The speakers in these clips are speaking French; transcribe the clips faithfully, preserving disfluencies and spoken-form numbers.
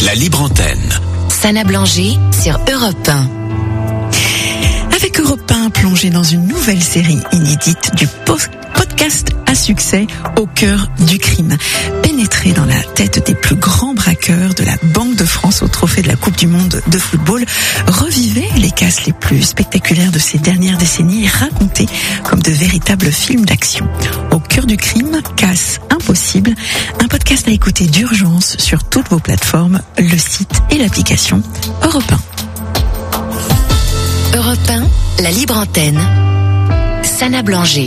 La libre antenne. Sana Blanger sur Europe un. Avec Europe un, plongé dans une nouvelle série inédite du podcast à succès au cœur du crime. Pénétré dans la tête des plus grands braqueurs de la Banque de France au trophée de la Coupe du Monde de football, revivez les casses les plus spectaculaires de ces dernières décennies et racontez comme de véritables films d'action. Au cœur du crime, casse impossible, un podcast à écouter d'urgence sur toutes vos plateformes, le site et l'application Europe un. Europe un, la libre antenne. Sana Blanger.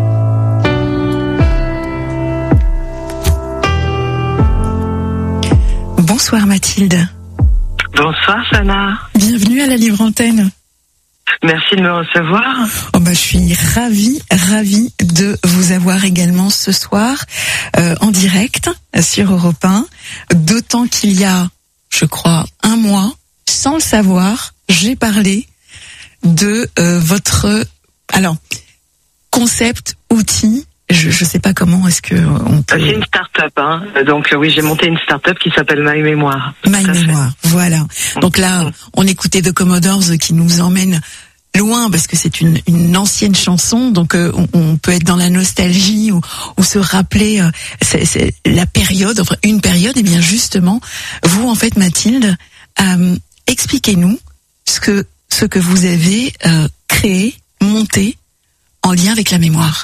Bonsoir Mathilde. Bonsoir Sana. Bienvenue à la libre antenne. Merci de me recevoir. Oh bah, je suis ravie, ravie de vous avoir également ce soir euh, en direct sur Europe un. D'autant qu'il y a, je crois, un mois, sans le savoir, j'ai parlé de euh, votre alors concept, outil. Je ne sais pas comment est-ce que on peut... C'est une start-up, hein. Donc oui, j'ai monté une start-up qui s'appelle My Mémoire. My Mémoire, voilà. Donc là, on écoutait The Commodores qui nous emmène loin parce que c'est une, une ancienne chanson, donc euh, on, on peut être dans la nostalgie ou, ou se rappeler euh, c'est, c'est la période, enfin une période. Et bien justement, vous en fait, Mathilde, euh, expliquez-nous ce que ce que vous avez euh, créé, monté en lien avec la mémoire.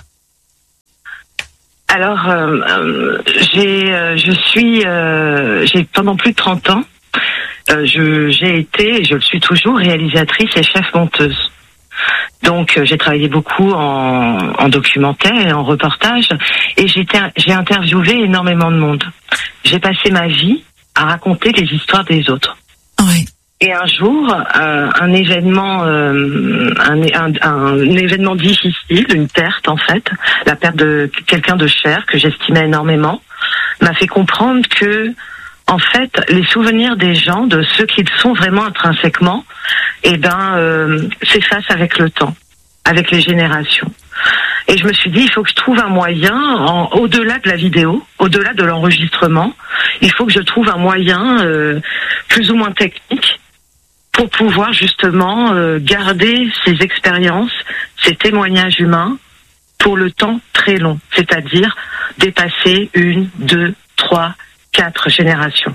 Alors, euh, euh, j'ai, euh, je suis, euh, j'ai pendant plus de trente ans, euh, je, j'ai été, et je le suis toujours, réalisatrice et chef monteuse. Donc, euh, j'ai travaillé beaucoup en, en documentaire et en reportage, et j'ai, j'ai interviewé énormément de monde. J'ai passé ma vie à raconter les histoires des autres. Oui. Et un jour, euh, un événement, euh, un, un, un événement difficile, une perte en fait, la perte de quelqu'un de cher que j'estimais énormément, m'a fait comprendre que, en fait, les souvenirs des gens, de ceux qu'ils sont vraiment intrinsèquement, eh ben, euh, s'effacent avec le temps, avec les générations. Et je me suis dit, il faut que je trouve un moyen, en, au-delà de la vidéo, au-delà de l'enregistrement, il faut que je trouve un moyen euh, plus ou moins technique pour pouvoir justement euh, garder ces expériences, ces témoignages humains pour le temps très long, c'est-à-dire dépasser une, deux, trois, quatre générations.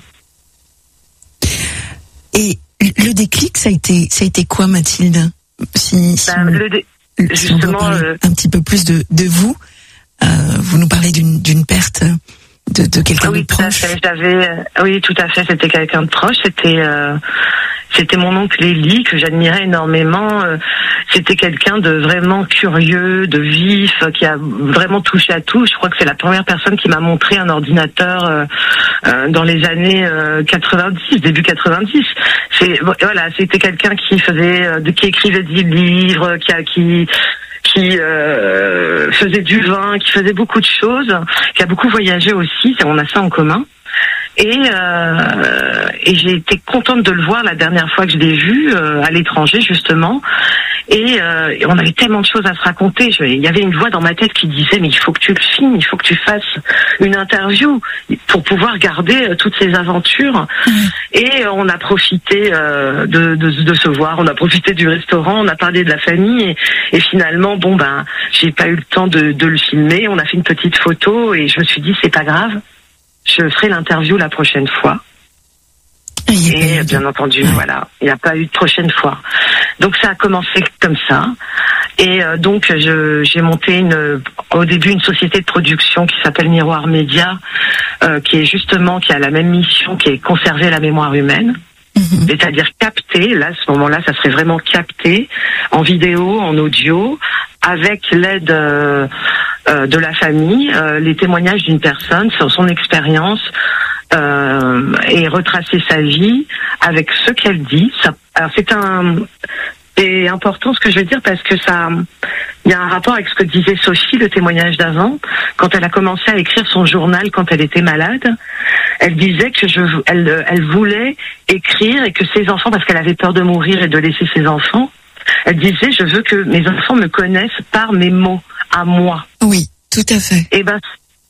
Et le déclic, ça a été, ça a été quoi, Mathilde? Si, si, ben, le dé- si on doit parler euh... un petit peu plus de, de vous, euh, vous nous parlez d'une, d'une perte de, de quelqu'un oui, de proche. Tout à fait. J'avais, euh, oui, tout à fait. C'était quelqu'un de proche. C'était, euh, c'était mon oncle Élie que j'admirais énormément. Euh, c'était quelqu'un de vraiment curieux, de vif, qui a vraiment touché à tout. Je crois que c'est la première personne qui m'a montré un ordinateur euh, euh, dans les années euh, quatre-vingt-dix, début quatre-vingt-dix. C'est, voilà, c'était quelqu'un qui faisait, euh, qui écrivait des livres, qui a, qui qui euh, faisait du vin, qui faisait beaucoup de choses, qui a beaucoup voyagé aussi, on a ça en commun. Et, euh, et j'ai été contente de le voir la dernière fois que je l'ai vu euh, à l'étranger justement. Et, euh, et on avait tellement de choses à se raconter. Je, il y avait une voix dans ma tête qui disait mais il faut que tu le filmes, il faut que tu fasses une interview pour pouvoir garder euh, toutes ces aventures. Mmh. Et euh, on a profité euh, de, de, de se voir, on a profité du restaurant, on a parlé de la famille et, et finalement bon ben j'ai pas eu le temps de, de le filmer. On a fait une petite photo et je me suis dit c'est pas grave. Je ferai l'interview la prochaine fois. Et, et bien entendu, ouais. Voilà, il n'y a pas eu de prochaine fois. Donc ça a commencé comme ça. Et euh, donc je, j'ai monté une, au début une société de production qui s'appelle Miroir Média, euh, qui est justement, qui a la même mission, qui est conserver la mémoire humaine. Mmh. C'est-à-dire capter, là, à ce moment-là, ça serait vraiment capter en vidéo, en audio, avec l'aide euh, euh, de la famille, euh, les témoignages d'une personne sur son expérience euh, et retracer sa vie avec ce qu'elle dit. Ça, alors c'est un, c'est important ce que je veux dire parce que ça, il y a un rapport avec ce que disait Sophie, le témoignage d'avant, quand elle a commencé à écrire son journal quand elle était malade. Elle disait que je, elle, elle voulait écrire et que ses enfants, parce qu'elle avait peur de mourir et de laisser ses enfants, elle disait je veux que mes enfants me connaissent par mes mots à moi. Oui, tout à fait. Et ben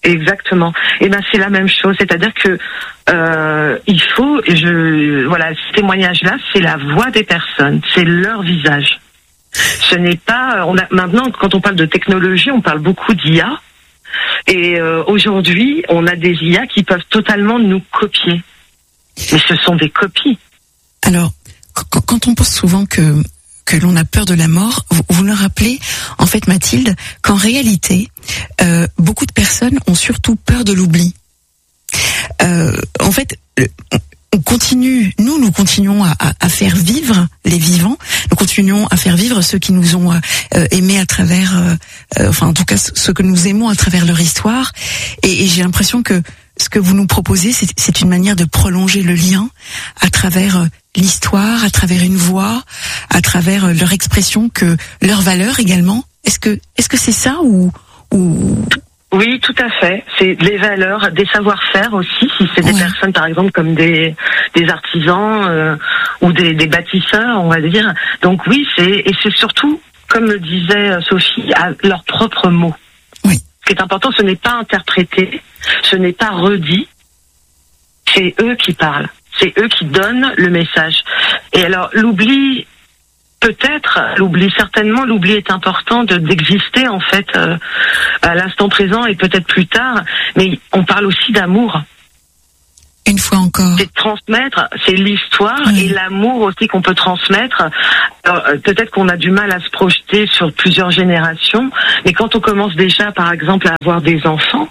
Exactement. Et ben c'est la même chose, c'est-à-dire que euh, il faut, je voilà, ce témoignage-là, c'est la voix des personnes, c'est leur visage. Ce n'est pas, on a maintenant quand on parle de technologie, on parle beaucoup d'I A, et euh, aujourd'hui, on a des I A qui peuvent totalement nous copier, mais ce sont des copies. Alors, quand, quand on pense souvent que que l'on a peur de la mort, vous, vous nous rappelez, en fait, Mathilde, qu'en réalité, euh, beaucoup de personnes ont surtout peur de l'oubli. Euh, en fait, on continue, nous, nous continuons à, à, à faire vivre les vivants, nous continuons à faire vivre ceux qui nous ont euh, aimés à travers, euh, euh, enfin, en tout cas, ceux que nous aimons à travers leur histoire, et, et j'ai l'impression que ce que vous nous proposez, c'est, c'est une manière de prolonger le lien à travers euh, l'histoire, à travers une voix, à travers euh, leur expression, que leur valeur également. Est-ce que est-ce que c'est ça ou ou Oui, tout à fait. C'est les valeurs, des savoir-faire aussi. Si c'est des ouais. personnes, par exemple, comme des des artisans euh, ou des, des bâtisseurs, on va dire. Donc oui, c'est et c'est surtout, comme le disait Sophie, à leurs propres mots. Oui. Ce qui est important, ce n'est pas interprété, ce n'est pas redit. C'est eux qui parlent. C'est eux qui donnent le message. Et alors, l'oubli, peut-être, l'oubli, certainement, l'oubli est important de, d'exister, en fait, euh, à l'instant présent et peut-être plus tard. Mais on parle aussi d'amour. Une fois encore. C'est de transmettre, c'est l'histoire oui. et l'amour aussi qu'on peut transmettre. Alors, peut-être qu'on a du mal à se projeter sur plusieurs générations, mais quand on commence déjà, par exemple, à avoir des enfants,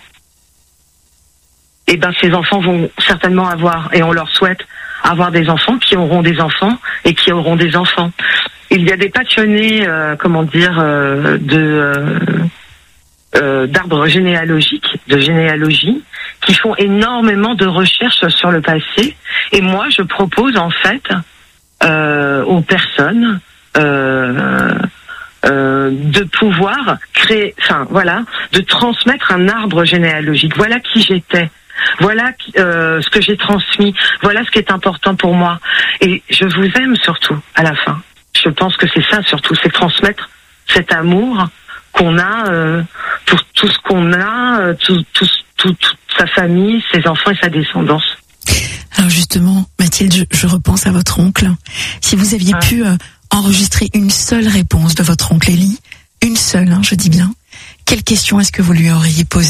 eh ben, ces enfants vont certainement avoir, et on leur souhaite, avoir des enfants qui auront des enfants et qui auront des enfants. Il y a des passionnés, euh, comment dire, euh, de euh, euh, d'arbres généalogiques, de généalogie, qui font énormément de recherches sur le passé. Et moi, je propose en fait euh, aux personnes euh, euh, de pouvoir créer, enfin voilà, de transmettre un arbre généalogique. Voilà qui j'étais. Voilà euh, ce que j'ai transmis. Voilà ce qui est important pour moi. Et je vous aime surtout à la fin. Je pense que c'est ça surtout, c'est transmettre cet amour qu'on a euh, pour tout ce qu'on a, euh, tout, tout, tout, toute sa famille, ses enfants et sa descendance. Alors justement, Mathilde, je, je repense à votre oncle. Si vous aviez ah. pu euh, enregistrer une seule réponse de votre oncle Élie, une seule, hein, je dis bien, quelle question est-ce que vous lui auriez posée ?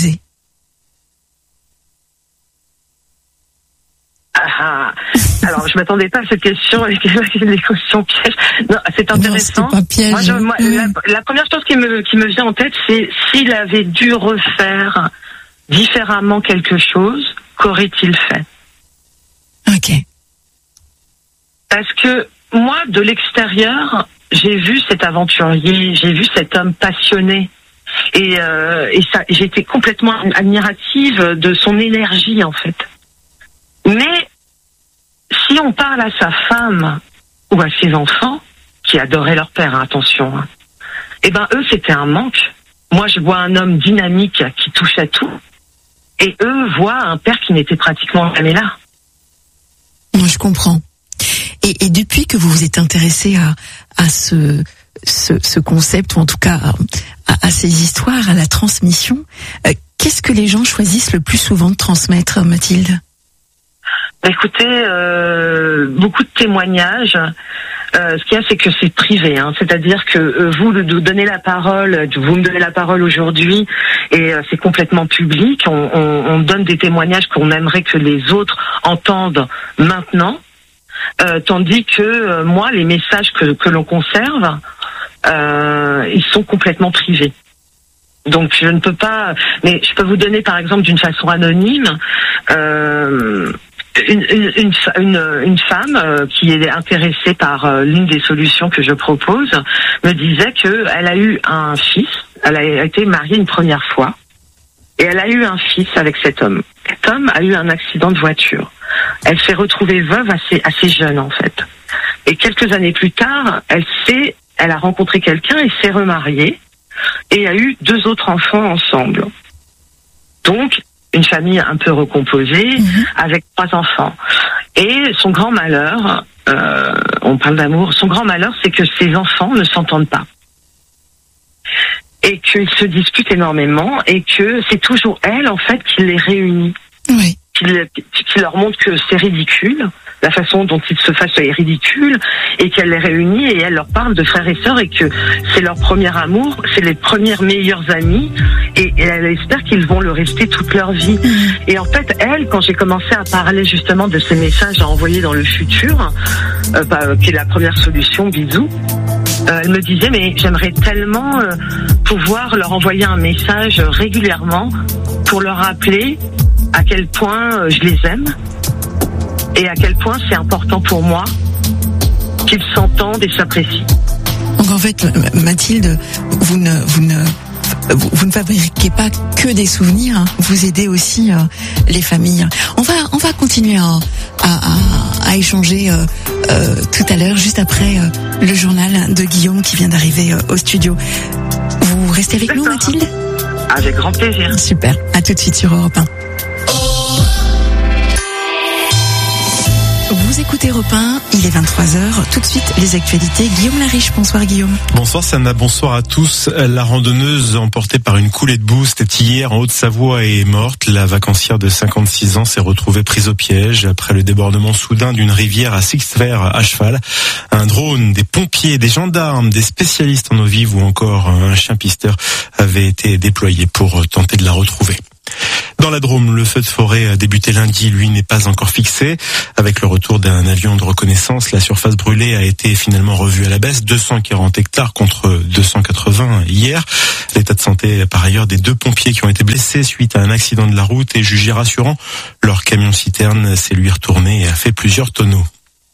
Ah, alors, je m'attendais pas à cette question, et les questions pièges. Non, c'est intéressant. Non, c'est pas piège. Moi, je, moi, mmh. la, la première chose qui me, qui me vient en tête, c'est s'il avait dû refaire différemment quelque chose, qu'aurait-il fait? Ok. Parce que moi, de l'extérieur, j'ai vu cet aventurier, j'ai vu cet homme passionné. Et, euh, et ça, j'étais complètement admirative de son énergie, en fait. Mais si on parle à sa femme ou à ses enfants, qui adoraient leur père, hein, attention, hein, eh ben eux c'était un manque. Moi je vois un homme dynamique qui touche à tout, et eux voient un père qui n'était pratiquement jamais là. Moi je comprends. Et, et depuis que vous vous êtes intéressé à, à ce, ce, ce concept, ou en tout cas à, à ces histoires, à la transmission, euh, qu'est-ce que les gens choisissent le plus souvent de transmettre, Mathilde ? Écoutez, euh, beaucoup de témoignages. Euh, ce qu'il y a, c'est que c'est privé, hein. C'est-à-dire que euh, vous nous donnez la parole, vous me donnez la parole aujourd'hui, et euh, c'est complètement public. On, on, on donne des témoignages qu'on aimerait que les autres entendent maintenant, euh, tandis que euh, moi, les messages que, que l'on conserve, euh, ils sont complètement privés. Donc je ne peux pas, mais je peux vous donner par exemple d'une façon anonyme. Euh, Une, une, une, une femme euh, qui est intéressée par euh, l'une des solutions que je propose me disait qu'elle a eu un fils, elle a été mariée une première fois, et elle a eu un fils avec cet homme. Cet homme a eu un accident de voiture. Elle s'est retrouvée veuve assez, assez jeune en fait. Et quelques années plus tard, elle s'est, elle a rencontré quelqu'un et s'est remariée, et a eu deux autres enfants ensemble. Donc, une famille un peu recomposée, mmh. avec trois enfants. Et son grand malheur, euh, on parle d'amour, son grand malheur, c'est que ses enfants ne s'entendent pas. et qu'ils se disputent énormément et que c'est toujours elle en fait qui les réunit. Oui. Qui, qui leur montre que c'est ridicule, la façon dont ils se fassent est ridicule, et qu'elle les réunit et elle leur parle de frères et sœurs et que c'est leur premier amour, c'est les premières meilleures amies et, et elle espère qu'ils vont le rester toute leur vie. Et en fait, elle, quand j'ai commencé à parler justement de ces messages à envoyer dans le futur, euh, bah, qui est la première solution, bisous, euh, elle me disait mais j'aimerais tellement euh, pouvoir leur envoyer un message régulièrement pour leur rappeler à quel point je les aime et à quel point c'est important pour moi qu'ils s'entendent et s'apprécient. Donc en fait, Mathilde, vous ne, vous ne, vous, vous ne fabriquez pas que des souvenirs, hein. Vous aidez aussi euh, les familles. On va, on va continuer à, à, à, à échanger euh, euh, tout à l'heure, juste après euh, le journal de Guillaume qui vient d'arriver euh, au studio. Vous restez avec D'accord. nous, Mathilde ? Avec grand plaisir. Super. À tout de suite sur Europe un. Vous écoutez Europe un, il est vingt-trois heures. Tout de suite, les actualités. Guillaume Lariche, bonsoir Guillaume. Bonsoir Sana, bonsoir à tous. La randonneuse emportée par une coulée de boue, c'était hier en Haute-Savoie et est morte. La vacancière de cinquante-six ans s'est retrouvée prise au piège après le débordement soudain d'une rivière à Sixfer à cheval. Un drone, des pompiers, des gendarmes, des spécialistes en eau vive ou encore un chien pisteur avaient été déployés pour tenter de la retrouver. Dans la Drôme, le feu de forêt a débuté lundi, lui n'est pas encore fixé. Avec le retour d'un avion de reconnaissance, la surface brûlée a été finalement revue à la baisse, deux cent quarante hectares contre deux cent quatre-vingts hier. L'état de santé par ailleurs des deux pompiers qui ont été blessés suite à un accident de la route est jugé rassurant. Leur camion-citerne s'est lui retourné et a fait plusieurs tonneaux.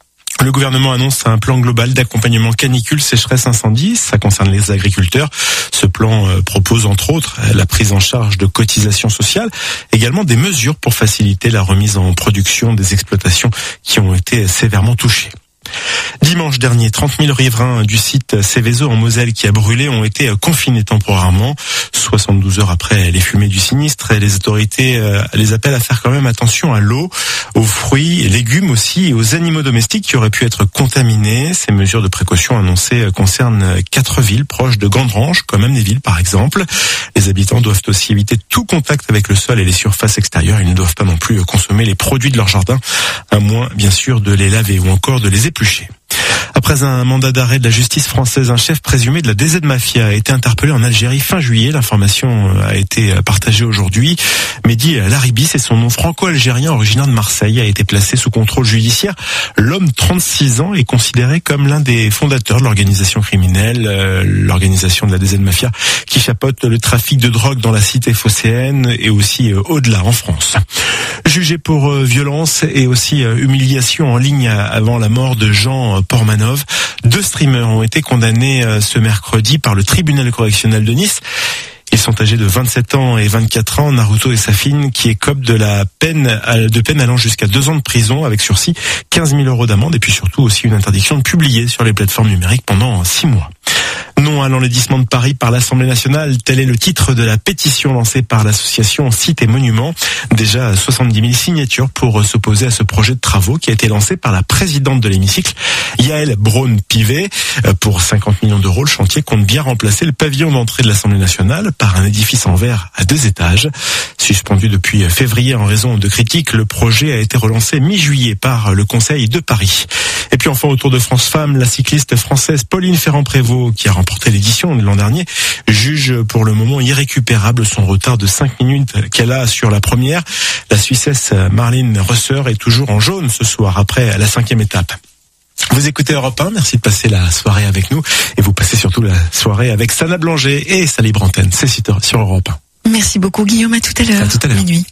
Le gouvernement annonce un plan global d'accompagnement canicule, sécheresse, incendie. Ça concerne les agriculteurs. Ce plan propose entre autres la prise en charge de cotisations sociales, également des mesures pour faciliter la remise en production des exploitations qui ont été sévèrement touchées. Dimanche dernier, trente mille riverains du site Céveso en Moselle qui a brûlé ont été confinés temporairement. soixante-douze heures après les fumées du sinistre, les autorités les appellent à faire quand même attention à l'eau, aux fruits et légumes aussi et aux animaux domestiques qui auraient pu être contaminés. Ces mesures de précaution annoncées concernent quatre villes proches de Gandrange, comme Amnéville par exemple. Les habitants doivent aussi éviter tout contact avec le sol et les surfaces extérieures. Ils ne doivent pas non plus consommer les produits de leur jardin, à moins bien sûr de les laver ou encore de les éplucher. Après un mandat d'arrêt de la justice française, un chef présumé de la D Z Mafia a été interpellé en Algérie fin juillet. L'information a été partagée aujourd'hui. Mehdi Laribi, c'est son nom franco-algérien originaire de Marseille, a été placé sous contrôle judiciaire. L'homme, trente-six ans, est considéré comme l'un des fondateurs de l'organisation criminelle, euh, l'organisation de la D Z Mafia, qui chapeaute le trafic de drogue dans la cité phocéenne et aussi euh, au-delà en France. Jugé pour euh, violence et aussi euh, humiliation en ligne avant la mort de Jean Pormanov, deux streamers ont été condamnés euh, ce mercredi par le tribunal correctionnel de Nice. Ils sont âgés de vingt-sept ans et vingt-quatre ans, Naruto et Safine, qui écopent de la peine, de peine allant jusqu'à deux ans de prison avec sursis, quinze mille euros d'amende et puis surtout aussi une interdiction de publier sur les plateformes numériques pendant six mois. Non à l'enlaidissement de Paris par l'Assemblée nationale, tel est le titre de la pétition lancée par l'association Sites et Monuments. Déjà soixante-dix mille signatures pour s'opposer à ce projet de travaux qui a été lancé par la présidente de l'hémicycle, Yael Braun-Pivet. Pour cinquante millions d'euros, le chantier compte bien remplacer le pavillon d'entrée de l'Assemblée nationale par un édifice en verre à deux étages. Suspendu depuis février en raison de critiques, le projet a été relancé mi-juillet par le Conseil de Paris. Et puis enfin, au Tour de France Femmes, la cycliste française Pauline Ferrand-Prévot, qui a remporté l'édition de l'an dernier, juge pour le moment irrécupérable son retard de cinq minutes qu'elle a sur la première. La Suissesse Marlene Rösser est toujours en jaune ce soir après la cinquième étape. Vous écoutez Europe un, merci de passer la soirée avec nous et vous passez surtout la soirée avec Sana Blanger et sa libre antenne. C'est sur Europe un. Merci beaucoup Guillaume, à tout à l'heure. À tout à l'heure. Minuit.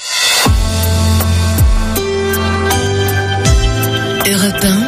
Europe un.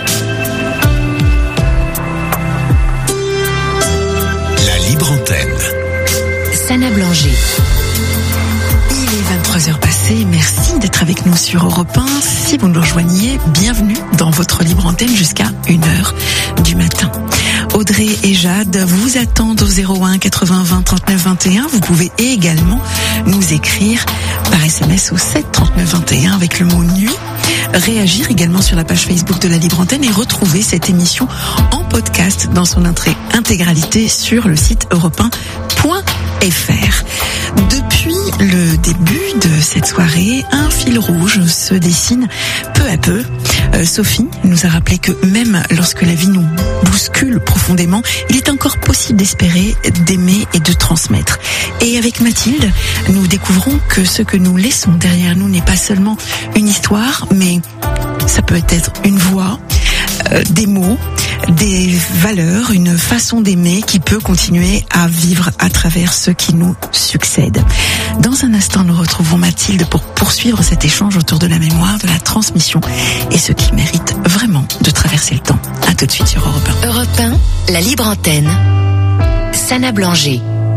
La libre antenne. Sana Blanger. Il est vingt-trois heures passées, merci d'être avec nous sur Europe un. Si vous nous rejoignez, bienvenue dans votre libre antenne jusqu'à une heure du matin. Audrey et Jade vous attendent au zéro un quatre-vingts vingt trente-neuf vingt et un. Vous pouvez également nous écrire par S M S au sept trente-neuf vingt et un avec le mot nuit. Réagir également sur la page Facebook de la Libre Antenne et retrouver cette émission en podcast dans son entrée intégralité sur le site europe un point f r. Depuis le début de cette soirée, un fil rouge se dessine peu à peu. Euh, Sophie nous a rappelé que même lorsque la vie nous bouscule profondément, il est encore possible d'espérer, d'aimer et de transmettre. Et avec Mathilde, nous découvrons que ce que nous laissons derrière nous n'est pas seulement une histoire, mais ça peut être une voix, euh, des mots, des valeurs, une façon d'aimer qui peut continuer à vivre à travers ceux qui nous succèdent. Dans un instant, nous retrouvons Mathilde pour poursuivre cet échange autour de la mémoire, de la transmission et ce qui mérite vraiment de traverser le temps. À tout de suite sur Europe un. Europe un, la libre antenne. Sana Blanger.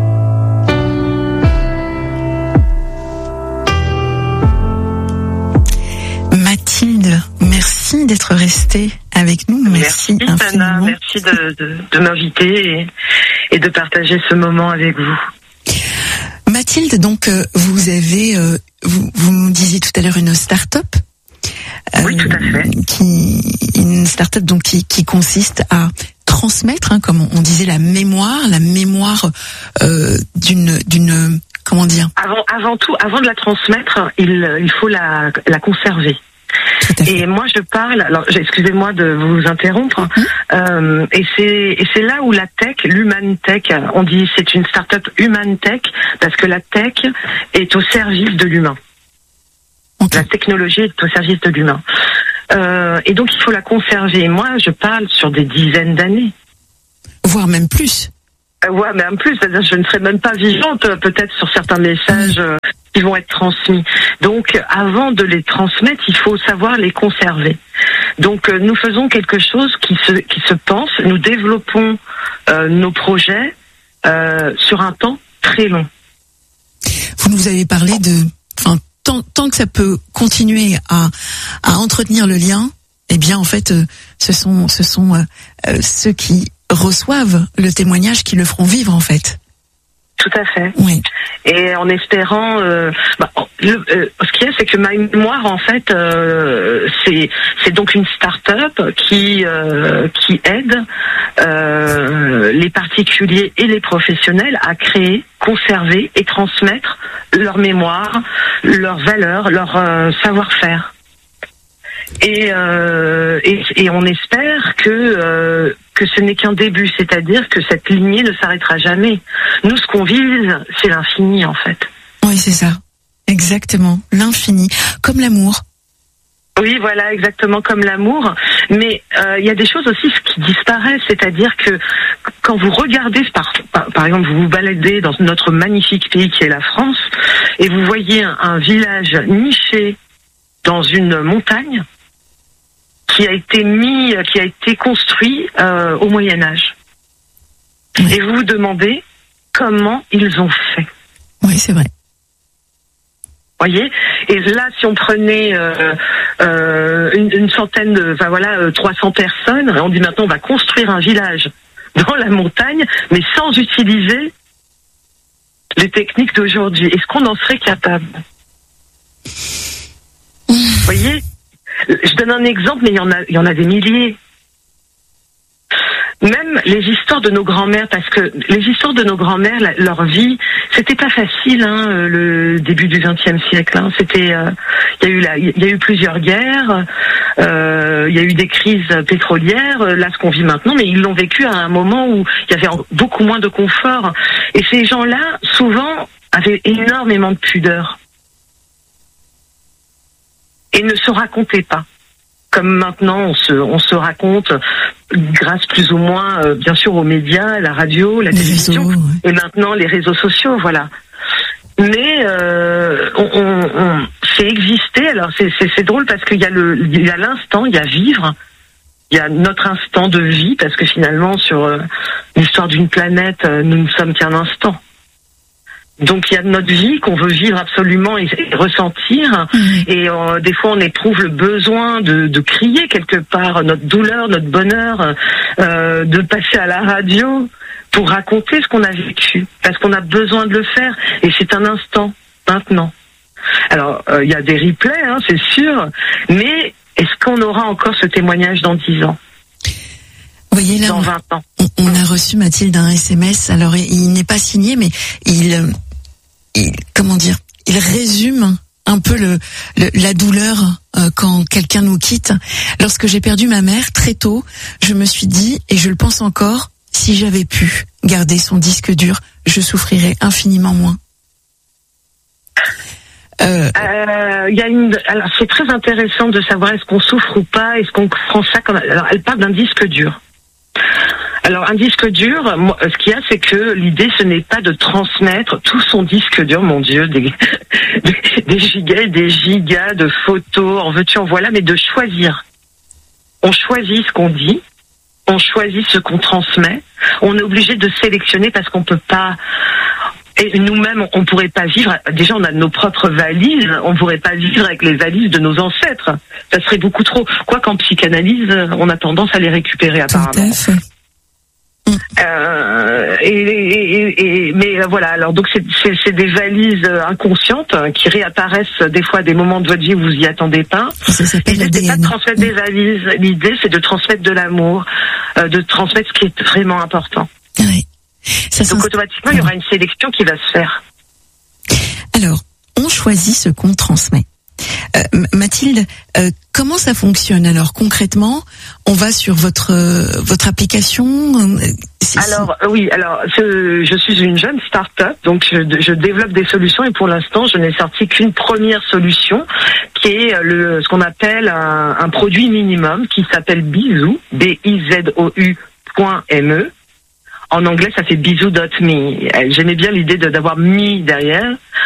Mathilde, merci d'être restée avec nous. Merci, merci infiniment. Sana, merci de, de, de m'inviter et, et de partager ce moment avec vous. Mathilde, donc euh, vous avez, euh, vous, vous nous disiez tout à l'heure une start-up. Euh, oui, tout à fait. Qui, une start-up donc qui, qui consiste à transmettre, hein, comme on disait, la mémoire, la mémoire euh, d'une, d'une, comment dire. Avant, avant tout, avant de la transmettre, il, il faut la, la conserver. Et moi, je parle. Alors, excusez-moi de vous interrompre. Mmh. Euh, et c'est et c'est là où la tech, l'human tech, on dit c'est une start-up human tech parce que la tech est au service de l'humain. Okay. La technologie est au service de l'humain. Euh, et donc, il faut la conserver. Et moi, je parle sur des dizaines d'années, voire même plus. Euh, ouais, même plus. C'est-à-dire, je ne serai même pas vivante peut-être sur certains messages. Mmh. qui vont être transmis. Donc, avant de les transmettre, il faut savoir les conserver. Donc, euh, nous faisons quelque chose qui se qui se pense. Nous développons euh, nos projets euh, sur un temps très long. Vous nous avez parlé de, enfin, tant tant que ça peut continuer à à entretenir le lien, eh bien, en fait, euh, ce sont ce sont euh, euh, ceux qui reçoivent le témoignage qui le feront vivre, en fait. Tout à fait. Oui. Et en espérant, euh, bah, le, euh, ce qu'il y a, c'est que ma mémoire, en fait, euh, c'est c'est donc une start-up qui euh, qui aide euh, les particuliers et les professionnels à créer, conserver et transmettre leur mémoire, leurs valeurs, leur euh, savoir-faire. Et, euh, et et on espère que euh, que ce n'est qu'un début, c'est-à-dire que cette lignée ne s'arrêtera jamais. Nous, ce qu'on vise, c'est l'infini, en fait. Oui, c'est ça, exactement, l'infini, comme l'amour. Oui, voilà, exactement comme l'amour. Mais euh, il y a des choses aussi qui disparaissent, c'est-à-dire que quand vous regardez, par, par, par exemple, vous vous baladez dans notre magnifique pays qui est la France, et vous voyez un, un village niché dans une montagne, qui a été mis, qui a été construit euh, au Moyen Âge. Oui. Et vous vous demandez comment ils ont fait. Oui, c'est vrai. Voyez. Et là, si on prenait euh, euh, une, une centaine, de, enfin voilà, euh, trois cents personnes, on dit maintenant on va construire un village dans la montagne, mais sans utiliser les techniques d'aujourd'hui. Est-ce qu'on en serait capable? Vous voyez? Je donne un exemple, mais il y en a, il y en a des milliers. Même les histoires de nos grands-mères, parce que les histoires de nos grands-mères, la, leur vie, c'était pas facile, hein, le début du vingtième siècle. Hein, c'était, euh, il y a eu la, il y a eu plusieurs guerres, euh, il y a eu des crises pétrolières. Là, ce qu'on vit maintenant, mais ils l'ont vécu à un moment où il y avait beaucoup moins de confort. Et ces gens-là, souvent, avaient énormément de pudeur. Et ne se racontaient pas. Comme maintenant, on se, on se raconte grâce plus ou moins, euh, bien sûr, aux médias, la radio, la les télévision, réseaux, ouais. Et maintenant les réseaux sociaux, voilà. Mais euh, on, on, on fait exister. Alors c'est, c'est, c'est drôle parce qu'il y a le, il y a l'instant, il y a vivre, il y a notre instant de vie parce que finalement, sur euh, l'histoire d'une planète, euh, nous ne sommes qu'un instant. Donc il y a notre vie qu'on veut vivre absolument et, et ressentir, mmh. et euh, des fois on éprouve le besoin de, de crier quelque part notre douleur, notre bonheur, euh, de passer à la radio pour raconter ce qu'on a vécu, parce qu'on a besoin de le faire, et c'est un instant, maintenant. Alors il euh, y a des replays, hein, c'est sûr, mais est-ce qu'on aura encore ce témoignage dans dix ans ? voyez là, dans on, vingt ans. On, on a reçu, Mathilde, un S M S. Alors, il, il n'est pas signé, mais il, il, comment dire, il résume un peu le, le la douleur euh, quand quelqu'un nous quitte. Lorsque j'ai perdu ma mère très tôt, je me suis dit, et je le pense encore, si j'avais pu garder son disque dur, je souffrirais infiniment moins. Euh, euh, y a une, alors c'est très intéressant de savoir est-ce qu'on souffre ou pas, est-ce qu'on prend ça comme. Alors, elle parle d'un disque dur. Alors un disque dur, moi, ce qu'il y a, c'est que l'idée, ce n'est pas de transmettre tout son disque dur, mon Dieu, des, des, des gigas et des gigas de photos, en veux-tu, en voilà, mais de choisir. On choisit ce qu'on dit, on choisit ce qu'on transmet. On est obligé de sélectionner parce qu'on peut pas. Et nous-mêmes, on pourrait pas vivre. Déjà, on a nos propres valises. On pourrait pas vivre avec les valises de nos ancêtres. Ça serait beaucoup trop. Quoi qu'en psychanalyse, on a tendance à les récupérer apparemment. Tout à fait. Euh, et, et, et, mais voilà. Alors donc c'est, c'est, c'est des valises inconscientes qui réapparaissent des fois à des moments de votre vie où vous y attendez pas. Ça s'appelle l'idée, c'est pas de l'A D N. transmettre des valises. L'idée, c'est de transmettre de l'amour, euh, de transmettre ce qui est vraiment important. Oui. Ça Donc automatiquement, il y aura une sélection qui va se faire. Alors, on choisit ce qu'on transmet. Euh, Mathilde, euh, comment ça fonctionne alors concrètement? On va sur votre euh, votre application. Euh, c'est, alors c'est... oui, alors je, je suis une jeune start-up, donc je, je développe des solutions et pour l'instant, je n'ai sorti qu'une première solution qui est le ce qu'on appelle un, un produit minimum qui s'appelle Bizou, B I Z O U point M E. En anglais, ça fait bisou dot me. J'aimais bien l'idée de, d'avoir me derrière.